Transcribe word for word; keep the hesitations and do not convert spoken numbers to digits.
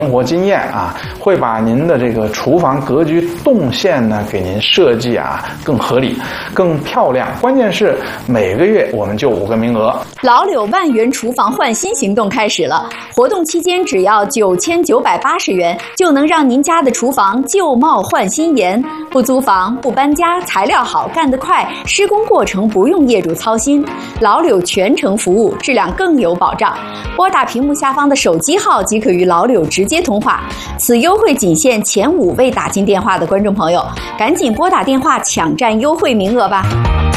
生活经验啊，会把您的这个厨房格局动线呢给您设计啊更合理、更漂亮。关键是每个月我们就五个名额。 老柳万元厨房换新行动开始了，活动期间只要九千九百八十元，就能让您家的厨房旧貌换新颜。不租房、不搬家，材料好，干得快，施工过程不用业主操心。老柳全程服务，质量更有保障。拨打屏幕下方的手机号即可与老柳直接通话。此优惠仅限前五位打进电话的观众朋友，赶紧拨打电话抢占优惠名额吧。